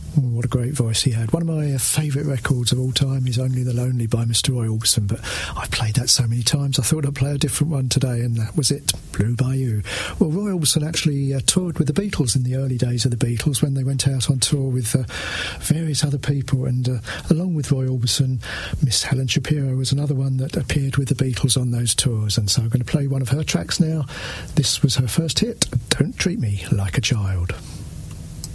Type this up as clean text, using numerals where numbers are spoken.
Oh, what a great voice he had. One of my favourite records of all time is Only the Lonely by Mr. Roy Orbison, but I've played that so many times I thought I'd play a different one today, and that was it, Blue Bayou. Well, Roy Orbison actually toured with the Beatles in the early days of the Beatles when they went out on tour with various other people, and along with Roy Orbison, Miss Helen Shapiro was another one that appeared with the Beatles on those tours, and so I'm going to play one of her tracks now. This was her first hit, Don't Treat Me Like a Child.